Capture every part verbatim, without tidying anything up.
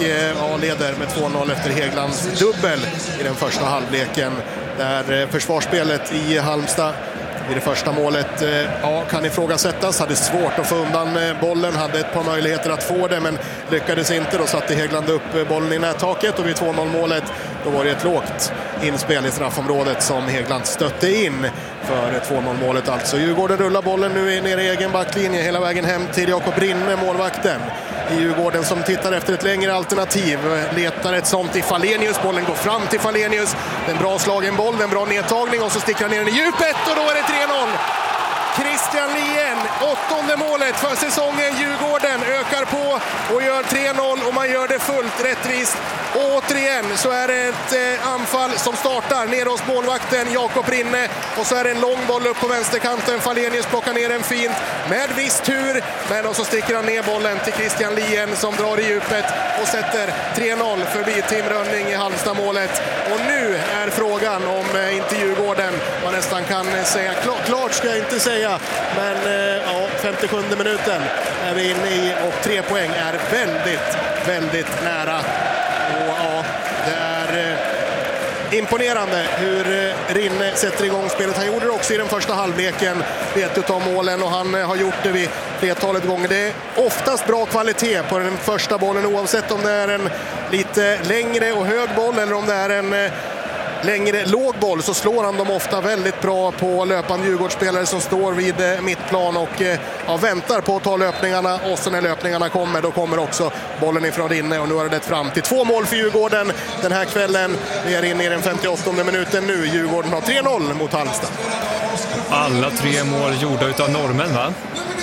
ja, leder med två noll efter Hägglands dubbel i den första halvleken. Där försvarsspelet i Halmstad i det första målet ja, kan ifrågasättas. Hade svårt att få undan bollen, hade ett par möjligheter att få det men lyckades inte. Då satte Häggland upp bollen i nättaket och vid två noll målet då var det ett lågt inspel i straffområdet som Häggland stötte in för två noll målet. Alltså Djurgården rullar bollen nu ner i egen backlinje hela vägen hem till Jakob Rinne, målvakten i Djurgården, som tittar efter ett längre alternativ. Letar ett sånt i Falenius. Bollen går fram till Falenius. En bra slagen boll, en bra nedtagning och så sticker han ner den i djupet och då är det tre noll. Christian Lien, åttonde målet för säsongen. Djurgården ökar på och gör tre noll och man gör det fullt rättvist. Och återigen så är det ett eh, anfall som startar ner hos målvakten Jakob Rinne och så är det en lång boll upp på vänsterkanten. Falenius plockar ner den fint med viss tur, men och så sticker han ner bollen till Christian Lien som drar i djupet och sätter tre noll förbi Tim Rönning i Halmstad-målet. Och nu är frågan om eh, inte Djurgården, man nästan kan säga, klart, klart ska jag inte säga, men eh, ja, femtiosjunde minuten är vi inne i och tre poäng är väldigt, väldigt nära. Och ja, det är eh, imponerande hur eh, Rinne sätter igång spelet. Han gjorde det också i den första halvleken, vet av målen, och han eh, har gjort det vid flertalet gånger. Det är oftast bra kvalitet på den första bollen, oavsett om det är en lite längre och hög boll eller om det är en eh, längre låg boll, så slår han dem ofta väldigt bra på löpande Djurgårdsspelare som står vid mittplan och ja, väntar på att ta löpningarna, och så när löpningarna kommer då kommer också bollen ifrån Rinne och nu har det lett fram till två mål för Djurgården den här kvällen. Vi är inne i den femtioåttonde minuten nu. Djurgården har tre noll mot Halmstad. Alla tre mål gjorda utav norrmän, va?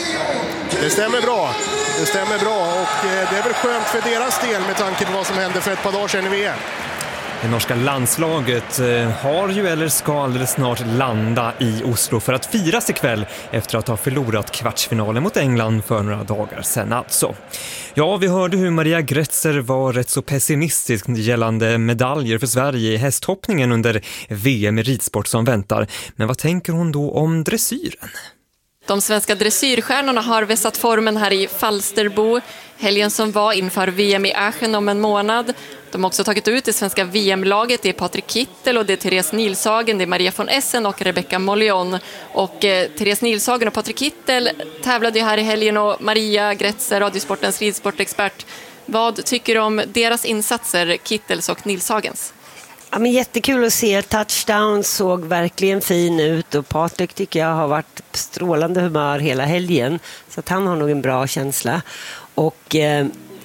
Det stämmer bra. Det stämmer bra och det är väl skönt för deras del med tanke på vad som hände för ett par dagar sedan i V M. Det norska landslaget har ju eller ska alldeles snart landa i Oslo för att firas ikväll efter att ha förlorat kvartsfinalen mot England för några dagar sedan alltså. Ja, vi hörde hur Maria Gretzer var rätt så pessimistisk gällande medaljer för Sverige i hästhoppningen under V M i ridsport som väntar. Men vad tänker hon då om dressyren? De svenska dressyrstjärnorna har vässat formen här i Falsterbo helgen som var inför V M i Aachen om en månad. De har också tagit ut det svenska V M-laget. Det är Patrik Kittel och det är Therese Nilshagen, det är Maria von Essen och Rebecca Mollion. Och eh, Therese Nilshagen och Patrik Kittel tävlade ju här i helgen, och Maria Gretzer, Radiosportens ridsportexpert. Vad tycker du om deras insatser, Kittels och Nilshagens? Ja, men jättekul att se. Touchdown såg verkligen fin ut och Patrik tycker jag har varit strålande humör hela helgen. Så att han har nog en bra känsla. Och eh,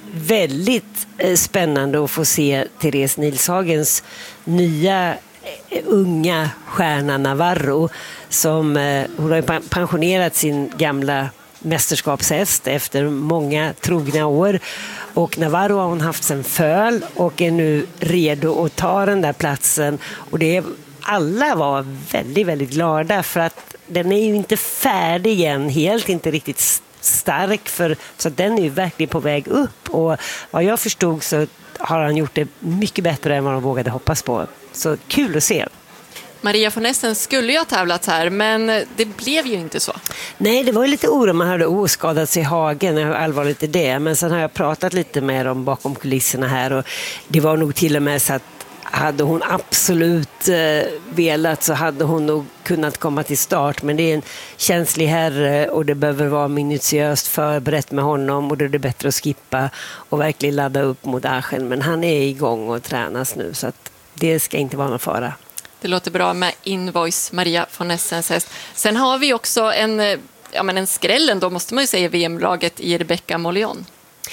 väldigt eh, spännande att få se Therese Nilshagens nya eh, unga stjärna Navarro. Som, eh, hon har ju pensionerat sin gamla mästerskapshäst efter många trogna år. Och Navarro har hon haft sen föl och är nu redo att ta den där platsen. Och det är, alla var väldigt, väldigt glada för att den är ju inte färdig än, helt inte riktigt stark. För, så den är ju verkligen på väg upp. Och vad jag förstod så har han gjort det mycket bättre än vad de vågade hoppas på. Så kul att se. Maria von Essen skulle ju ha tävlat här, men det blev ju inte så. Nej, det var ju lite oro. Man hade oskadat sig i hagen. Hur allvarligt är det? Men sen har jag pratat lite med dem bakom kulisserna här. Och det var nog till och med så att hade hon absolut eh, velat så hade hon nog kunnat komma till start. Men det är en känslig herre och det behöver vara minutiöst förberett med honom. Och då är det bättre att skippa och verkligen ladda upp mot Aachen. Men han är igång och tränas nu, så att det ska inte vara någon fara. Det låter bra med Invoice, Maria von Essens häst. Sen har vi också en, ja, men en skrällen, då måste man ju säga, V M-laget i Rebecca Mollion.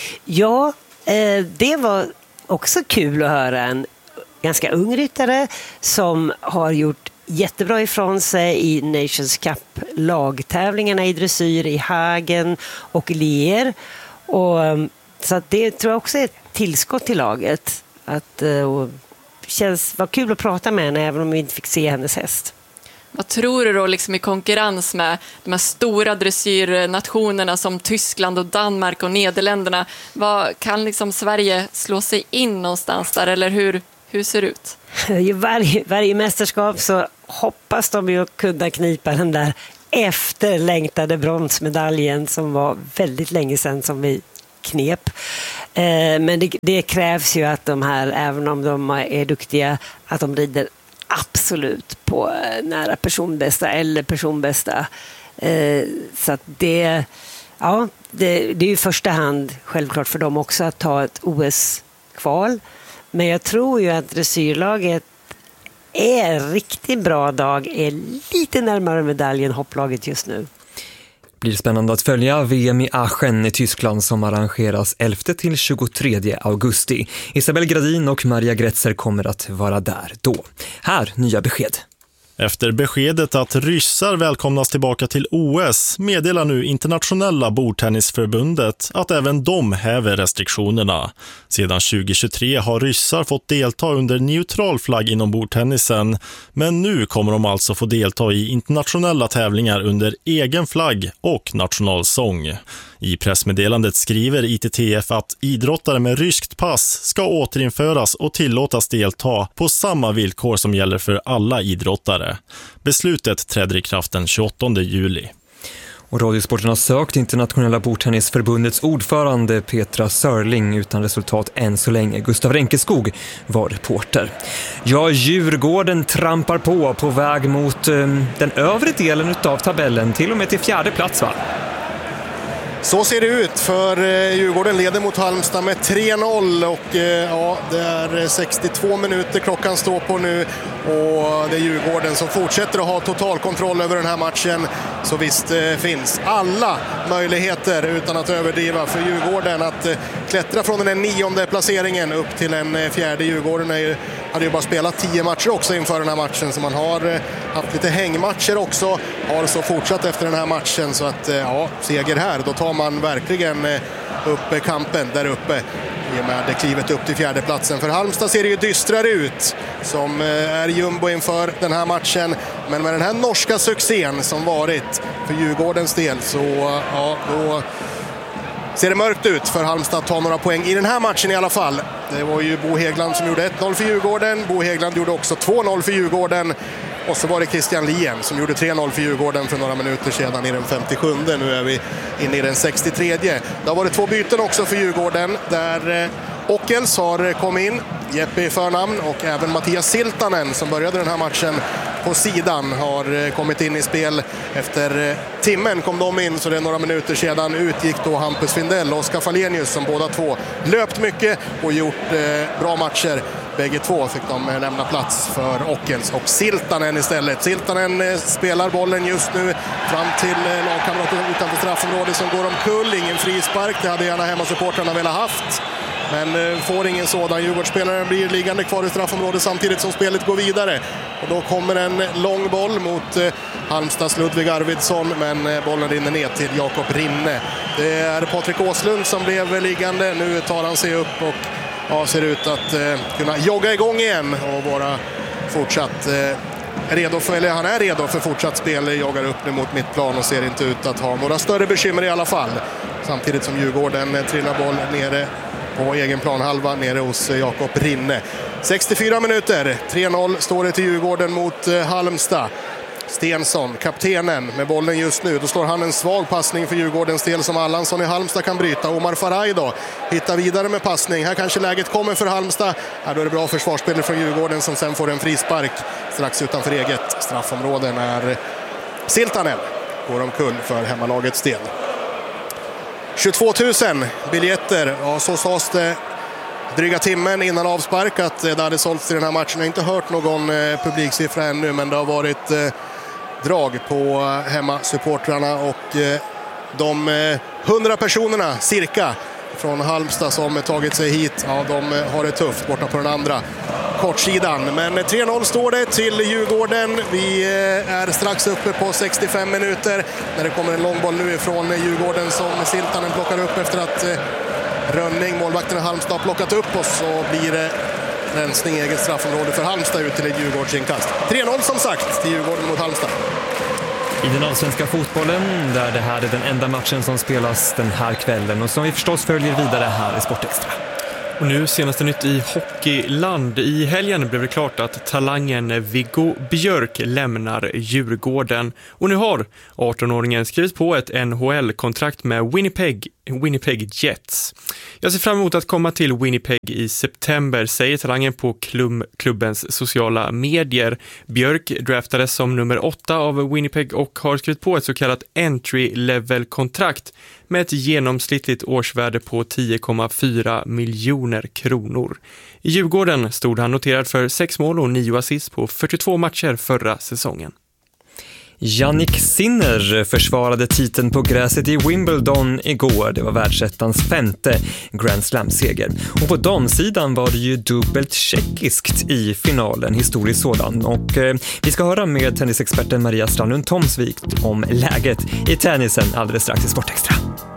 Ja, eh, det var också kul att höra. En ganska ung ryttare som har gjort jättebra ifrån sig i Nations Cup-lagtävlingarna i dressyr i Hagen och Lier. Och, så att det tror jag också är ett tillskott till laget. Att... Och, känns var kul att prata med henne även om vi inte fick se hennes häst. Vad tror du då liksom i konkurrens med de här stora dressyrnationerna som Tyskland och Danmark och Nederländerna? Vad kan liksom Sverige slå sig in någonstans där, eller hur, hur ser det ut? I varje, varje mästerskap så hoppas de ju att kunna knipa den där efterlängtade bronsmedaljen som var väldigt länge sedan som vi knep. Eh, men det, det krävs ju att de här, även om de är duktiga, att de rider absolut på nära personbästa eller personbästa. Eh, så att det, ja, det, det är ju i första hand självklart för dem också att ta ett O S-kval. Men jag tror ju att dressyrlaget är en riktigt bra dag, är lite närmare medaljen hopplaget just nu. Det blir spännande att följa V M i Aachen i Tyskland som arrangeras elfte till tjugotredje augusti. Isabel Gradin och Maria Gretzer kommer att vara där då. Här, nya besked. Efter beskedet att ryssar välkomnas tillbaka till O S meddelar nu Internationella bordtennisförbundet att även de häver restriktionerna. Sedan tjugohundratjugotre har ryssar fått delta under neutral flagg inom bordtennisen, men nu kommer de alltså få delta i internationella tävlingar under egen flagg och nationalsång. I pressmeddelandet skriver I T T F att idrottare med ryskt pass ska återinföras och tillåtas delta på samma villkor som gäller för alla idrottare. Beslutet träder i kraft den tjugoåttonde juli. Och Radiosporten har sökt Internationella bordtennisförbundets ordförande Petra Sörling utan resultat än så länge. Gustav Renkeskog var reporter. Ja, Djurgården trampar på på väg mot um, den övre delen av tabellen, till och med till fjärde plats, va? Så ser det ut, för Djurgården leder mot Halmstad med tre noll och ja, det är sextiotvå minuter klockan står på nu och det är Djurgården som fortsätter att ha total kontroll över den här matchen. Så visst finns alla möjligheter, utan att överdriva, för Djurgården att klättra från den nionde placeringen upp till en fjärde. Djurgården är ju, hade ju bara spelat tio matcher också inför den här matchen, så man har haft lite hängmatcher också, har så fortsatt efter den här matchen, så att ja, seger här, då tar man verkligen upp kampen där uppe i och med klivet upp till fjärde platsen. För Halmstad ser det ju dystrare ut, som är jumbo inför den här matchen, men med den här norska succén som varit för Djurgårdens del, så ja, då ser det mörkt ut för Halmstad att ta några poäng i den här matchen i alla fall. Det var ju Bo Hägglund som gjorde ett noll för Djurgården. Bo Hägglund gjorde också två noll för Djurgården. Och så var det Christian Lien som gjorde tre noll för Djurgården för några minuter sedan i den femtiosjunde. Nu är vi inne i den sextiotredje. Det har varit två byten också för Djurgården, där Ockels har kommit in, Jeppe i förnamn, och även Mattias Siltanen som började den här matchen på sidan har kommit in i spel. Efter timmen kom de in, så det är några minuter sedan utgick då Hampus Findell och Oskar Falenius, som båda två löpt mycket och gjort eh, bra matcher. Bägge två fick de lämna plats för Ockels och Siltanen istället. Siltanen eh, spelar bollen just nu fram till eh, lagkamraten utanför straffområdet som går omkull. Ingen frispark, det hade gärna hemmasupportrarna velat haft. Men får ingen sådan. Djurgårdsspelaren blir liggande kvar i straffområdet samtidigt som spelet går vidare. Och då kommer en lång boll mot eh, Halmstads Ludvig Arvidsson, men eh, bollen rinner ner till Jakob Rinne. Det är Patrik Åslund som blev liggande. Nu tar han sig upp och ja, ser ut att eh, kunna jogga igång igen och vara fortsatt eh, redo för, eller han är redo för fortsatt spel. Joggar upp nu mot mittplan och ser inte ut att ha några större bekymmer i alla fall. Samtidigt som Djurgården eh, trillar boll nere på egen planhalva nere hos Jakob Rinne. sextiofyra minuter, tre noll står det till Djurgården mot Halmstad. Stensson, kaptenen, med bollen just nu. Då slår han en svag passning för Djurgårdens del som Allansson i Halmstad kan bryta. Omar Faraj då hittar vidare med passning. Här kanske läget kommer för Halmstad. Här då är det bra försvarsspelare från Djurgården som sen får en frispark strax utanför eget straffområde när Siltanen går omkull för hemmalagets del. tjugotvå tusen biljetter, ja, så sades det dryga timmen innan avspark att det hade sålts i den här matchen. Jag har inte hört någon eh, publiksiffra ännu, men det har varit eh, drag på hemmasupportrarna och eh, de eh, hundra personerna cirka från Halmstad som tagit sig hit, ja, de eh, har det tufft borta på den andra kortsidan. Men tre noll står det till Djurgården. Vi eh, är strax uppe på sextiofem minuter när det kommer en långboll nu ifrån Djurgården som Siltanen plockar upp efter att eh, Rönning, målvakten i Halmstad, har plockat upp oss, så blir det rensning i eget straffområde för Halmstad ut till ett Djurgårdsinkast. tre noll som sagt till Djurgården mot Halmstad. I den allsvenska fotbollen, där det här är den enda matchen som spelas den här kvällen och som vi förstås följer vidare här i Sportextra. Och nu senaste nytt i hockeyland. I helgen blev det klart att talangen Viggo Björk lämnar Djurgården. Och nu har arton-åringen skrivit på ett N H L-kontrakt med Winnipeg Winnipeg Jets. Jag ser fram emot att komma till Winnipeg i september, säger talangen på klubb, klubbens sociala medier. Björk draftades som nummer åtta av Winnipeg och har skrivit på ett så kallat entry-level-kontrakt med ett genomsnittligt årsvärde på tio komma fyra miljoner kronor. I Djurgården stod han noterad för sex mål och nio assist på fyrtiotvå matcher förra säsongen. Jannik Sinner försvarade titeln på gräset i Wimbledon igår. Det var världsettans femte Grand Slam-seger. Och på damsidan var det ju dubbelt tjeckiskt i finalen, historiskt sådan. Och eh, vi ska höra med tennisexperten Maria Strandlund Tomsvik om läget i tennisen alldeles strax i Sportextra.